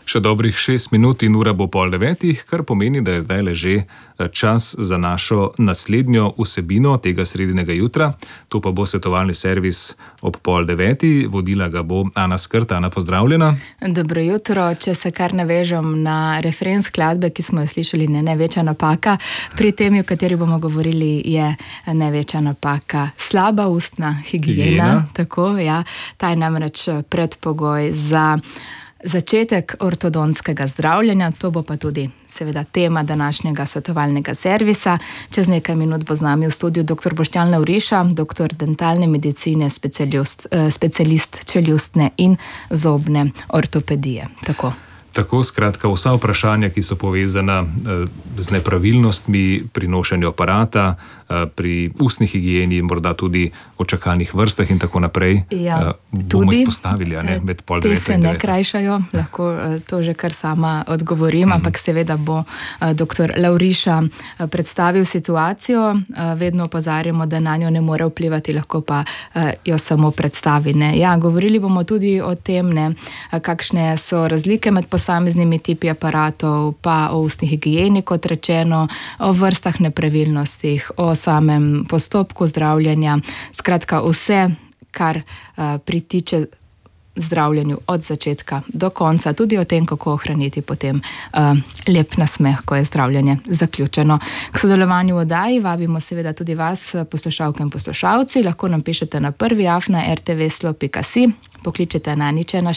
Še dobrih 6 minut in ura bo 8:30, kar pomeni, da je zdaj le že čas za našo naslednjo vsebino tega sredinega jutra. To pa bo svetovalni servis ob 8:30. Vodila ga bo Ana Skrt. Ana, pozdravljena. Dobro jutro. Če se kar navežem na refren skladbe, ki smo jo slišali, največja napaka pri temi, o kateri bomo govorili, je največja napaka slaba ustna higiena. Tako, ja. Ta je namreč predpogoj za začetek ortodontskega zdravljenja. To bo pa tudi seveda tema današnjega svetovalnega servisa. Čez nekaj minut bo z nami v studiu dr. Boštjan Lavriša, doktor dentalne medicine, specialist čeljustne in zobne ortopedije. Tako, skratka, vsa vprašanja, ki so povezana z nepravilnostmi pri nošenju aparata, pri ustni higieni, morda tudi o čakalnih vrstah in tako naprej, bomo izpostavili, med 8:30 in 9:00. Te se ne krajšajo, lahko to že kar sama odgovorim, ampak seveda bo dr. Lavriša predstavil situacijo. Vedno opozarjamo, da na njo ne more vplivati, lahko pa jo samo predstavi. Govorili bomo tudi o tem, kakšne so razlike med posameznimi tipi aparatov, pa o ustni higieni, kot rečeno, o vrstah nepravilnostih, o samem postopku zdravljenja. Skratka, vse, kar pritiče zdravljenju od začetka do konca, tudi o tem, kako ohraniti potem lep nasmeh, ko je zdravljenje zaključeno. K sodelovanju v oddaji vabimo seveda tudi vas, poslušalke in poslušalci. Lahko nam pišete na prvi@rtvslo.si, pokličete na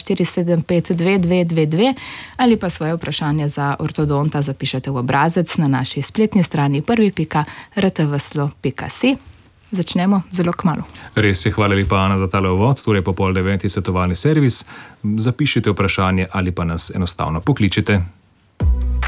047522222 ali pa svoje vprašanje za ortodonta zapišete v obrazec na naši spletni strani prvi.rtvslo.si. Začnemo zelo kmalu. Res je, hvala lepa, Ana, za tale uvod. Torej po 8:30 svetovalni servis. Zapišite vprašanje ali pa nas enostavno pokličite.